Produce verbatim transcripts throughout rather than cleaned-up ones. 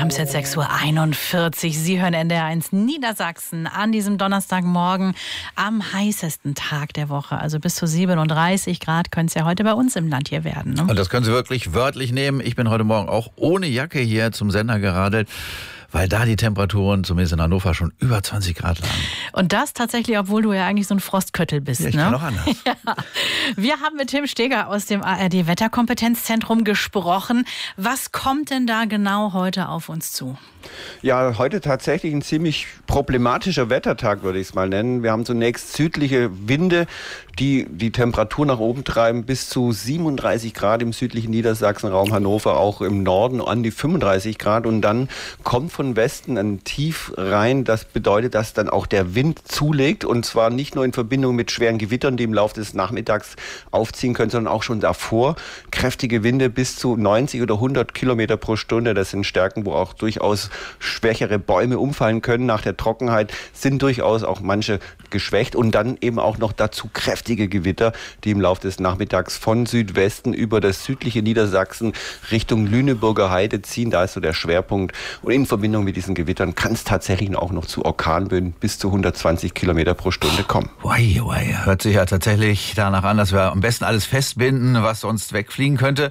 haben es jetzt sechs Uhr einundvierzig. Sie hören N D R eins Niedersachsen an diesem Donnerstagmorgen am heißesten Tag der Woche. Also bis zu siebenunddreißig Grad können es ja heute bei uns im Land hier werden. Ne? Und das können Sie wirklich wörtlich nehmen. Ich bin heute Morgen auch ohne Jacke hier zum Sender geradelt, weil da die Temperaturen, zumindest in Hannover, schon über zwanzig Grad lagen. Und das tatsächlich, obwohl du ja eigentlich so ein Frostköttel bist. Ja, ich ne? kann auch anders. Ja. Wir haben mit Tim Steger aus dem A R D-Wetterkompetenzzentrum gesprochen. Was kommt denn da genau heute auf uns zu? Ja, heute tatsächlich ein ziemlich problematischer Wettertag, würde ich es mal nennen. Wir haben zunächst südliche Winde, die die Temperatur nach oben treiben, bis zu siebenunddreißig Grad im südlichen Niedersachsen, Raum Hannover, auch im Norden an die fünfunddreißig Grad. Und dann kommt von Westen ein Tief rein. Das bedeutet, dass dann auch der Wind zulegt. Und zwar nicht nur in Verbindung mit schweren Gewittern, die im Laufe des Nachmittags aufziehen können, sondern auch schon davor. Kräftige Winde bis zu neunzig oder hundert Kilometer pro Stunde. Das sind Stärken, wo auch durchaus schwächere Bäume umfallen können. Nach der Trockenheit sind durchaus auch manche geschwächt. Und dann eben auch noch dazu kräftige Gewitter, die im Laufe des Nachmittags von Südwesten über das südliche Niedersachsen Richtung Lüneburger Heide ziehen. Da ist so der Schwerpunkt. Und in Verbindung mit diesen Gewittern kann es tatsächlich auch noch zu Orkanböen bis zu hundertzwanzig Kilometer pro Stunde kommen. Wei, wei. Hört sich ja tatsächlich danach an, dass wir am besten alles festbinden, was sonst wegfliegen könnte.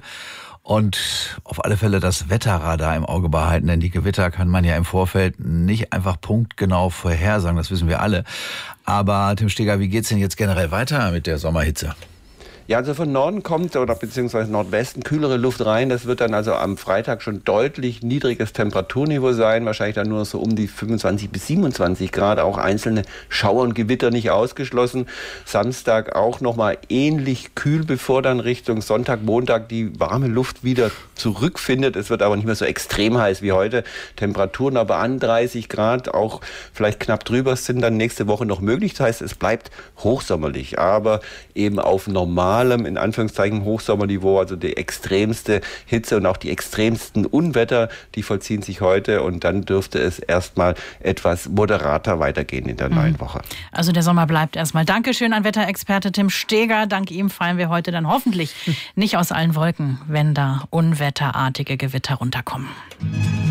Und auf alle Fälle das Wetterradar im Auge behalten, denn die Gewitter kann man ja im Vorfeld nicht einfach punktgenau vorhersagen, das wissen wir alle. Aber Tim Steger, wie geht's denn jetzt generell weiter mit der Sommerhitze? Ja, also von Norden kommt oder beziehungsweise Nordwesten kühlere Luft rein. Das wird dann also am Freitag schon deutlich niedriges Temperaturniveau sein. Wahrscheinlich dann nur so um die fünfundzwanzig bis siebenundzwanzig Grad. Auch einzelne Schauer und Gewitter nicht ausgeschlossen. Samstag auch nochmal ähnlich kühl, bevor dann Richtung Sonntag, Montag die warme Luft wieder zurückfindet. Es wird aber nicht mehr so extrem heiß wie heute. Temperaturen aber an dreißig Grad, auch vielleicht knapp drüber, sind dann nächste Woche noch möglich. Das heißt, es bleibt hochsommerlich, aber eben auf normal in Anführungszeichen Hochsommerniveau, also die extremste Hitze und auch die extremsten Unwetter, die vollziehen sich heute und dann dürfte es erstmal etwas moderater weitergehen in der neuen Woche. Also der Sommer bleibt erstmal. Dankeschön an Wetterexperte Tim Steger. Dank ihm fallen wir heute dann hoffentlich nicht aus allen Wolken, wenn da unwetterartige Gewitter runterkommen.